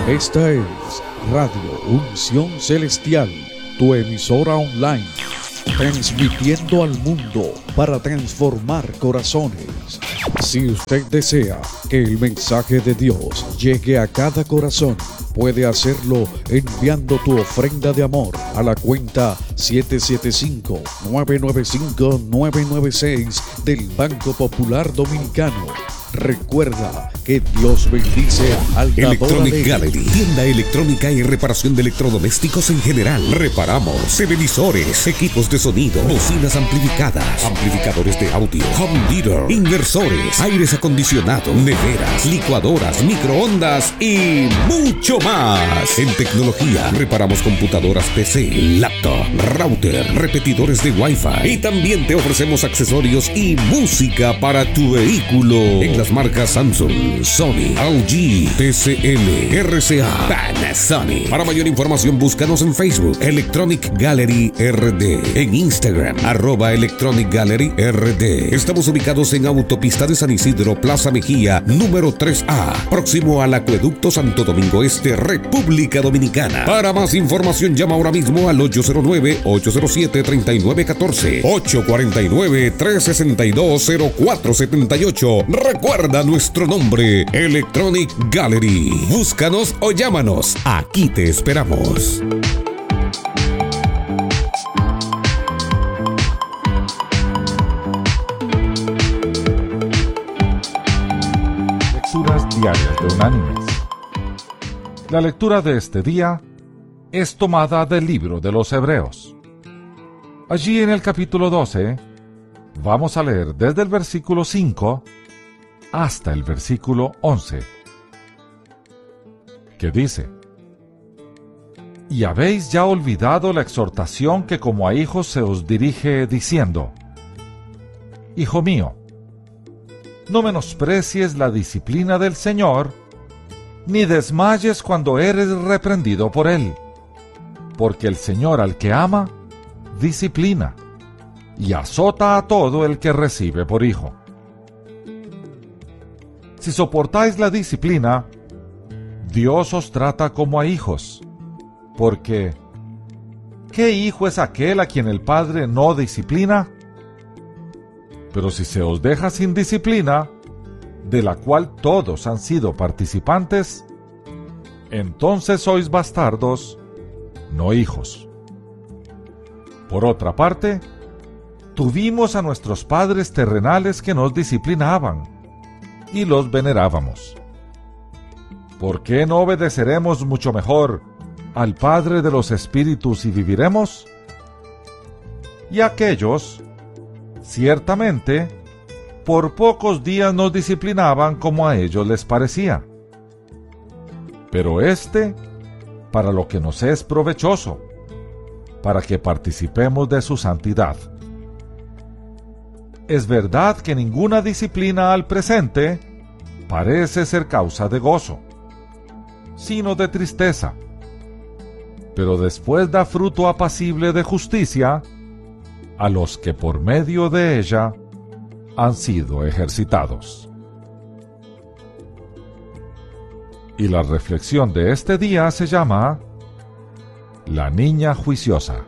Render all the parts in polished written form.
Esta es Radio Unción Celestial, tu emisora online, transmitiendo al mundo para transformar corazones. Si usted desea que el mensaje de Dios llegue a cada corazón, puede hacerlo enviando tu ofrenda de amor a la cuenta 775-995-996 del Banco Popular Dominicano. Recuerda que Dios bendice al dador Electronic alegre. Gallery, tienda electrónica y reparación de electrodomésticos en general. Reparamos televisores, equipos de sonido, bocinas amplificadas, amplificadores de audio, home theater, inversores, aires acondicionados, neveras, licuadoras, microondas y mucho más. En tecnología, reparamos computadoras PC, laptop, router, repetidores de Wi-Fi y también te ofrecemos accesorios y música para tu vehículo. En las marcas Samsung, Sony, LG, TCL, RCA, Panasonic. Para mayor información búscanos en Facebook Electronic Gallery RD, en Instagram @Electronic Gallery RD. Estamos ubicados en Autopista de San Isidro, Plaza Mejía, número 3A, próximo al Acueducto Santo Domingo Este, República Dominicana. Para más información llama ahora mismo al 809-807-3914, 849-362-0478. Recuerda nuestro nombre, Electronic Gallery. Búscanos o llámanos. Aquí te esperamos. Lecturas diarias de Unánimes. La lectura de este día es tomada del libro de los Hebreos. Allí en el capítulo 12 vamos a leer desde el versículo 5 hasta el versículo 11, que dice: Y habéis ya olvidado la exhortación que como a hijos se os dirige diciendo: Hijo mío, no menosprecies la disciplina del Señor, ni desmayes cuando eres reprendido por Él, porque el Señor al que ama, disciplina, y azota a todo el que recibe por hijo. Si soportáis la disciplina, Dios os trata como a hijos, porque ¿qué hijo es aquel a quien el Padre no disciplina? Pero si se os deja sin disciplina, de la cual todos han sido participantes, entonces sois bastardos, no hijos. Por otra parte, tuvimos a nuestros padres terrenales que nos disciplinaban, y los venerábamos. ¿Por qué no obedeceremos mucho mejor al Padre de los Espíritus y viviremos? Y aquellos, ciertamente, por pocos días nos disciplinaban como a ellos les parecía. Pero para lo que nos es provechoso, para que participemos de su santidad. Es verdad que ninguna disciplina al presente parece ser causa de gozo, sino de tristeza, pero después da fruto apacible de justicia a los que por medio de ella han sido ejercitados. Y la reflexión de este día se llama La niña juiciosa.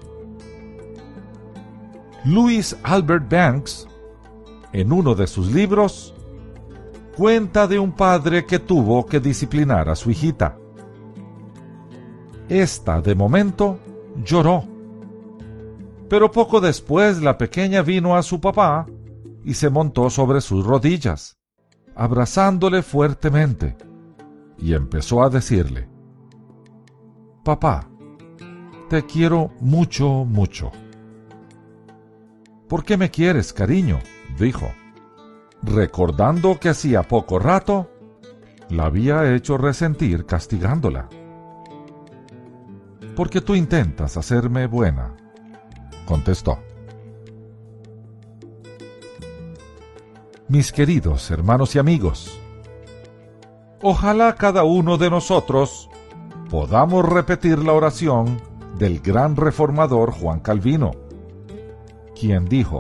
Louis Albert Banks, en uno de sus libros, cuenta de un padre que tuvo que disciplinar a su hijita. Esta, de momento, lloró. Pero poco después la pequeña vino a su papá y se montó sobre sus rodillas, abrazándole fuertemente, y empezó a decirle: Papá, te quiero mucho, mucho. ¿Por qué me quieres, cariño?, dijo, recordando que hacía poco rato la había hecho resentir castigándola. Porque tú intentas hacerme buena, contestó. Mis queridos hermanos y amigos, ojalá cada uno de nosotros podamos repetir la oración del gran reformador Juan Calvino, quien dijo: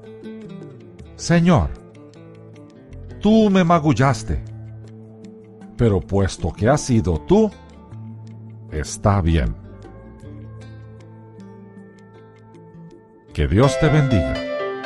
Señor, tú me magullaste, pero puesto que has sido tú, está bien. Que Dios te bendiga.